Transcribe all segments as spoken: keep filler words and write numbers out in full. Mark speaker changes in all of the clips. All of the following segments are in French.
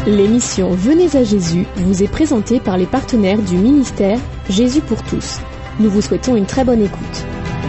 Speaker 1: L'émission Venez à Jésus vous est présentée par les partenaires du ministère Jésus pour tous. Nous vous souhaitons une très bonne écoute.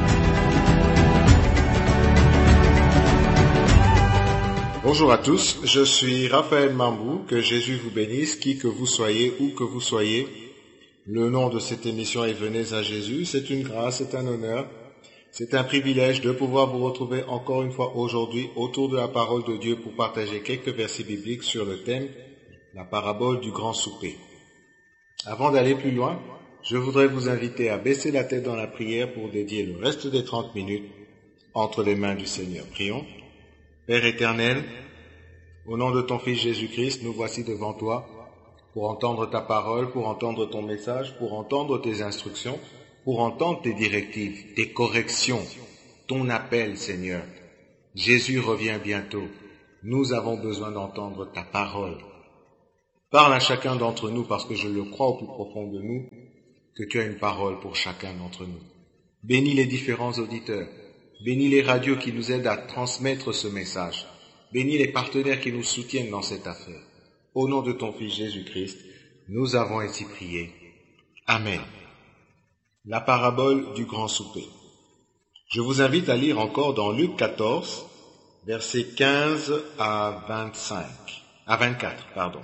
Speaker 2: Bonjour à tous, je suis Raphaël Mambou, que Jésus vous bénisse, qui que vous soyez, où que vous soyez. Le nom de cette émission est Venez à Jésus, c'est une grâce, c'est un honneur, c'est un privilège de pouvoir vous retrouver encore une fois aujourd'hui autour de la parole de Dieu pour partager quelques versets bibliques sur le thème la parabole du grand souper. Avant d'aller plus loin, je voudrais vous inviter à baisser la tête dans la prière pour dédier le reste des trente minutes entre les mains du Seigneur. Prions. Père éternel, au nom de ton Fils Jésus-Christ, nous voici devant toi pour entendre ta parole, pour entendre ton message, pour entendre tes instructions, pour entendre tes directives, tes corrections, ton appel, Seigneur. Jésus revient bientôt. Nous avons besoin d'entendre ta parole. Parle à chacun d'entre nous parce que je le crois au plus profond de nous que tu as une parole pour chacun d'entre nous. Bénis les différents auditeurs. Bénis les radios qui nous aident à transmettre ce message. Bénis les partenaires qui nous soutiennent dans cette affaire. Au nom de ton Fils Jésus-Christ, nous avons ainsi prié. Amen. La parabole du grand souper. Je vous invite à lire encore dans Luc quatorze, versets quinze à vingt-cinq, à vingt-quatre, pardon.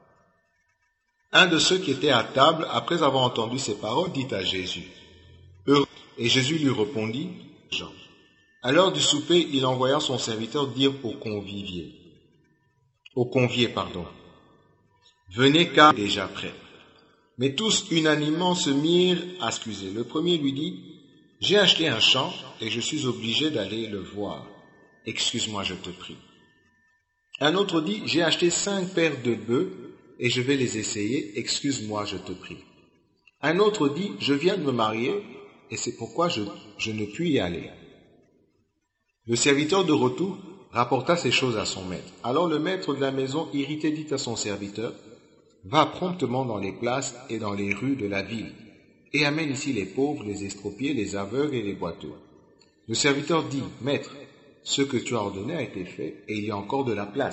Speaker 2: Un de ceux qui étaient à table, après avoir entendu ces paroles, dit à Jésus, « Heureux !» Et Jésus lui répondit, « Jean. » À l'heure du souper, il envoya son serviteur dire aux conviviers, aux conviés, pardon, « Venez car il est déjà prêt. » Mais tous unanimement se mirent à excuser. Le premier lui dit, « J'ai acheté un champ et je suis obligé d'aller le voir. Excuse-moi, je te prie. » Un autre dit, « J'ai acheté cinq paires de bœufs et je vais les essayer. Excuse-moi, je te prie. » Un autre dit, « Je viens de me marier et c'est pourquoi je, je ne puis y aller. » Le serviteur de retour rapporta ces choses à son maître. Alors le maître de la maison, irrité, dit à son serviteur, « Va promptement dans les places et dans les rues de la ville, et amène ici les pauvres, les estropiés, les aveugles et les boiteux. » Le serviteur dit, « Maître, ce que tu as ordonné a été fait, et il y a encore de la place. »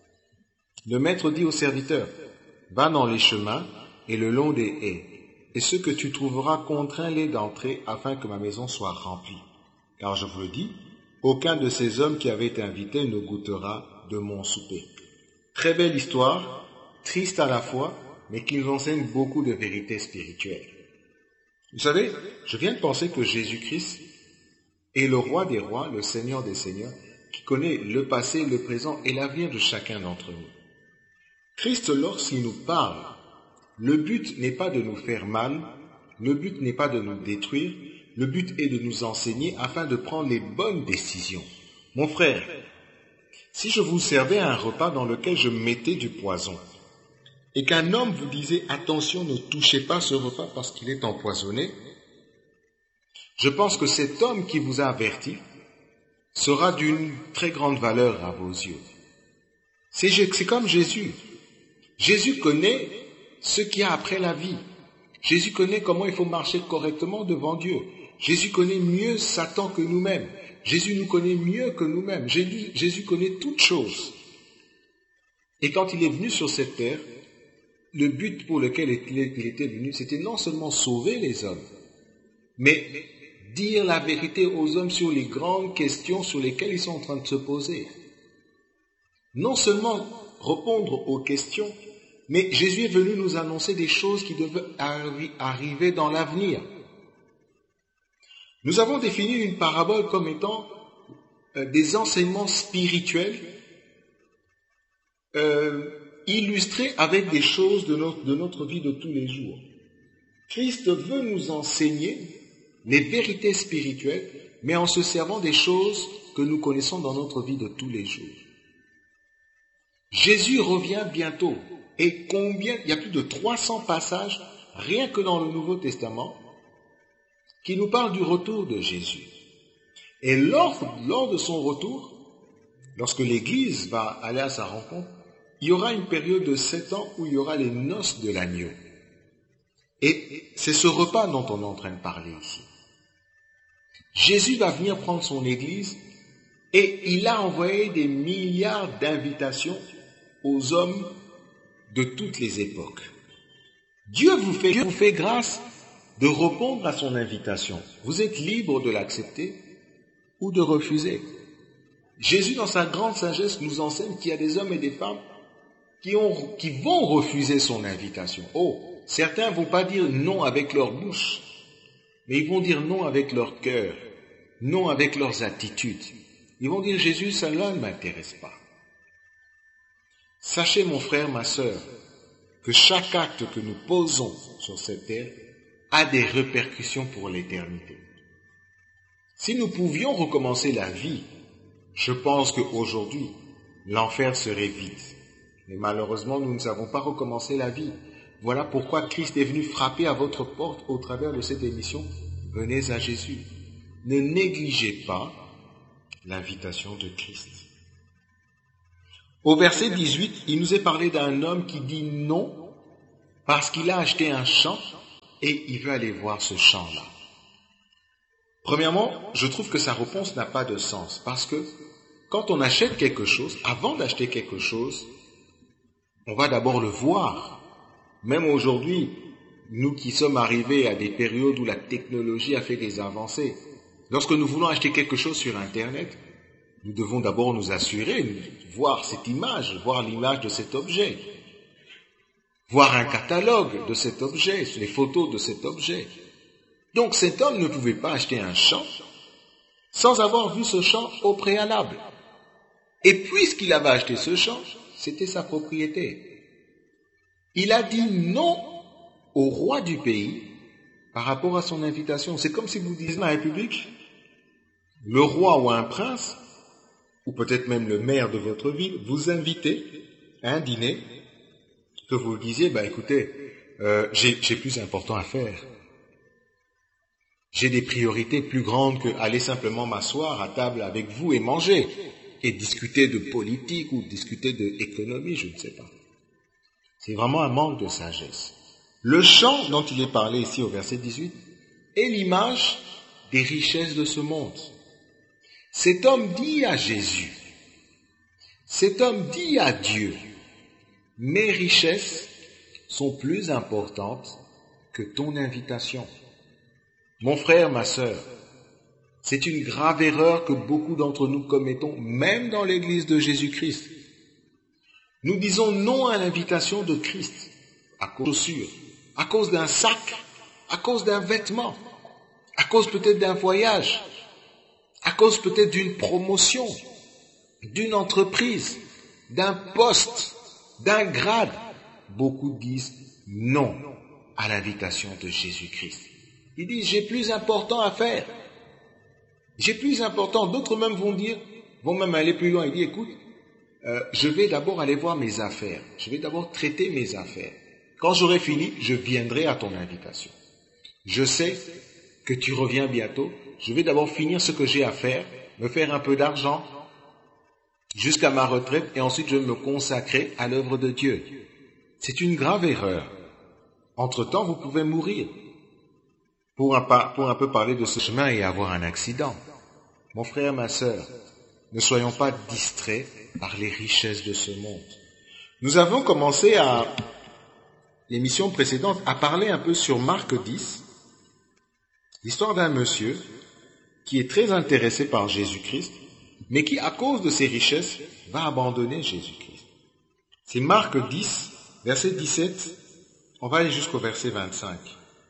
Speaker 2: Le maître dit au serviteur, « Va dans les chemins et le long des haies, et ce que tu trouveras, contrains-les d'entrer, afin que ma maison soit remplie. Car je vous le dis, aucun de ces hommes qui avaient été invités ne goûtera de mon souper. » Très belle histoire, triste à la fois, mais qui nous enseigne beaucoup de vérités spirituelles. Vous savez, je viens de penser que Jésus-Christ est le roi des rois, le Seigneur des seigneurs, qui connaît le passé, le présent et l'avenir de chacun d'entre nous. Christ, lorsqu'il nous parle, le but n'est pas de nous faire mal, le but n'est pas de nous détruire, le but est de nous enseigner afin de prendre les bonnes décisions. Mon frère, si je vous servais un repas dans lequel je mettais du poison, et qu'un homme vous disait « Attention, ne touchez pas ce repas parce qu'il est empoisonné », je pense que cet homme qui vous a averti sera d'une très grande valeur à vos yeux. C'est, c'est comme Jésus. Jésus connaît ce qu'il y a après la vie. Jésus connaît comment il faut marcher correctement devant Dieu. Jésus connaît mieux Satan que nous-mêmes. Jésus nous connaît mieux que nous-mêmes. Jésus, Jésus connaît toutes choses. Et quand il est venu sur cette terre, le but pour lequel il était venu, c'était non seulement sauver les hommes, mais dire la vérité aux hommes sur les grandes questions sur lesquelles ils sont en train de se poser. Non seulement répondre aux questions, mais Jésus est venu nous annoncer des choses qui devaient arri- arriver dans l'avenir. Nous avons défini une parabole comme étant euh, des enseignements spirituels euh, illustrés avec des choses de notre, de notre vie de tous les jours. Christ veut nous enseigner les vérités spirituelles, mais en se servant des choses que nous connaissons dans notre vie de tous les jours. Jésus revient bientôt. Et combien, il y a plus de trois cents passages, rien que dans le Nouveau Testament, qui nous parlent du retour de Jésus. Et lors, lors de son retour, lorsque l'Église va aller à sa rencontre, il y aura une période de sept ans où il y aura les noces de l'agneau. Et c'est ce repas dont on est en train de parler ici. Jésus va venir prendre son Église et il a envoyé des milliards d'invitations aux hommes de toutes les époques. Dieu vous fait, Dieu vous fait grâce de répondre à son invitation. Vous êtes libre de l'accepter ou de refuser. Jésus, dans sa grande sagesse, nous enseigne qu'il y a des hommes et des femmes qui, ont, qui vont refuser son invitation. Oh, certains ne vont pas dire non avec leur bouche, mais ils vont dire non avec leur cœur, non avec leurs attitudes. Ils vont dire, Jésus, cela ne m'intéresse pas. Sachez, mon frère, ma sœur, que chaque acte que nous posons sur cette terre a des répercussions pour l'éternité. Si nous pouvions recommencer la vie, je pense qu'aujourd'hui, l'enfer serait vide. Mais malheureusement, nous ne savons pas recommencer la vie. Voilà pourquoi Christ est venu frapper à votre porte au travers de cette émission. Venez à Jésus. Ne négligez pas l'invitation de Christ. Au verset dix-huit, il nous est parlé d'un homme qui dit non parce qu'il a acheté un champ et il veut aller voir ce champ-là. Premièrement, je trouve que sa réponse n'a pas de sens parce que quand on achète quelque chose, avant d'acheter quelque chose, on va d'abord le voir. Même aujourd'hui, nous qui sommes arrivés à des périodes où la technologie a fait des avancées, lorsque nous voulons acheter quelque chose sur Internet, nous devons d'abord nous assurer, voir cette image, voir l'image de cet objet, voir un catalogue de cet objet, les photos de cet objet. Donc cet homme ne pouvait pas acheter un champ sans avoir vu ce champ au préalable. Et puisqu'il avait acheté ce champ, c'était sa propriété. Il a dit non au roi du pays par rapport à son invitation. C'est comme si vous disiez à la République, le roi ou un prince, ou peut-être même le maire de votre ville, vous invitez à un dîner, que vous disiez, bah écoutez, euh, j'ai, j'ai plus important à faire. J'ai des priorités plus grandes que aller simplement m'asseoir à table avec vous et manger, et discuter de politique ou discuter d'économie, je ne sais pas. C'est vraiment un manque de sagesse. Le champ dont il est parlé ici au verset dix-huit est l'image des richesses de ce monde. Cet homme dit à Jésus, cet homme dit à Dieu, mes richesses sont plus importantes que ton invitation. Mon frère, ma sœur, c'est une grave erreur que beaucoup d'entre nous commettons, même dans l'église de Jésus-Christ. Nous disons non à l'invitation de Christ, à cause de chaussures, à cause d'un sac, à cause d'un vêtement, à cause peut-être d'un voyage, à cause peut-être d'une promotion, d'une entreprise, d'un poste, d'un grade. Beaucoup disent non à l'invitation de Jésus-Christ. Ils disent, j'ai plus important à faire. J'ai plus important. D'autres même vont dire, vont même aller plus loin. Ils disent, écoute, euh, je vais d'abord aller voir mes affaires. Je vais d'abord traiter mes affaires. Quand j'aurai fini, je viendrai à ton invitation. Je sais que tu reviens bientôt. Je vais d'abord finir ce que j'ai à faire, me faire un peu d'argent jusqu'à ma retraite et ensuite je vais me consacrer à l'œuvre de Dieu. C'est une grave erreur. Entre-temps, vous pouvez mourir. Pour un, pour un peu parler de ce chemin et avoir un accident. Mon frère, ma sœur, ne soyons pas distraits par les richesses de ce monde. Nous avons commencé à l'émission précédente à parler un peu sur Marc dix, l'histoire d'un monsieur qui est très intéressé par Jésus-Christ, mais qui, à cause de ses richesses, va abandonner Jésus-Christ. C'est Marc dix, verset dix-sept, on va aller jusqu'au verset vingt-cinq.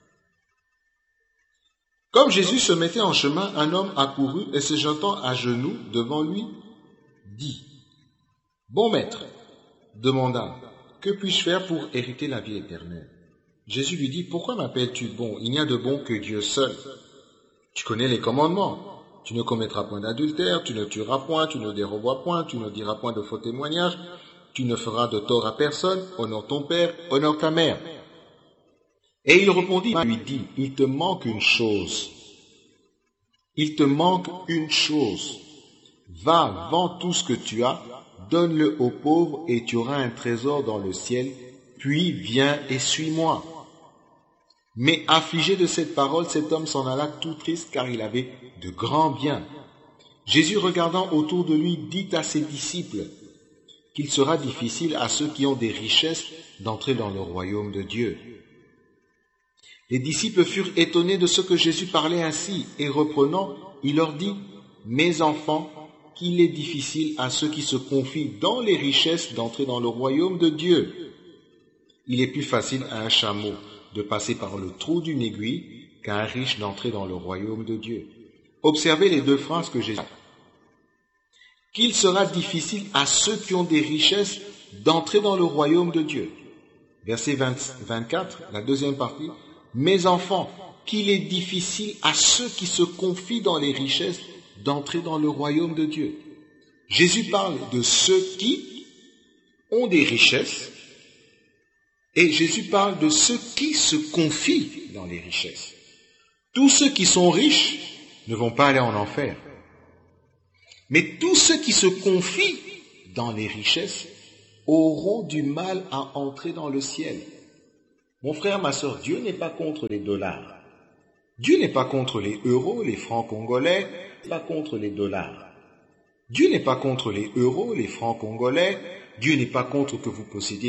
Speaker 2: Comme Jésus se mettait en chemin, un homme accourut et se jetant à genoux devant lui, dit, « Bon maître, demanda, que puis-je faire pour hériter la vie éternelle ?» Jésus lui dit, « Pourquoi m'appelles-tu bon? Il n'y a de bon que Dieu seul. Tu connais les commandements. Tu ne commettras point d'adultère, tu ne tueras point, tu ne déroberas point, tu ne diras point de faux témoignages, tu ne feras de tort à personne, honore ton père, honore ta mère. » Et il répondit, lui dit, « Il te manque une chose. Il te manque une chose. Va, vends tout ce que tu as, donne-le aux pauvres et tu auras un trésor dans le ciel, puis viens et suis-moi. » Mais affligé de cette parole, cet homme s'en alla tout triste car il avait de grands biens. Jésus, regardant autour de lui, dit à ses disciples, « qu'il sera difficile à ceux qui ont des richesses d'entrer dans le royaume de Dieu. Les disciples furent étonnés de ce que Jésus parlait ainsi, et reprenant, il leur dit, « Mes enfants, qu'il est difficile à ceux qui se confient dans les richesses d'entrer dans le royaume de Dieu. Il est plus facile à un chameau de passer par le trou d'une aiguille qu'à un riche d'entrer dans le royaume de Dieu. » Observez les deux phrases que Jésus a. Qu'il sera difficile à ceux qui ont des richesses d'entrer dans le royaume de Dieu. Verset vingt-quatre, la deuxième partie. Mes enfants, qu'il est difficile à ceux qui se confient dans les richesses d'entrer dans le royaume de Dieu. Jésus parle de ceux qui ont des richesses et Jésus parle de ceux qui se confient dans les richesses. Tous ceux qui sont riches ne vont pas aller en enfer. Mais tous ceux qui se confient dans les richesses auront du mal à entrer dans le ciel. Mon frère, ma sœur, Dieu n'est pas contre les dollars. Dieu n'est pas contre les euros, les francs congolais, pas contre les dollars. Dieu n'est pas contre les euros, les francs congolais. Dieu n'est pas contre que vous possédiez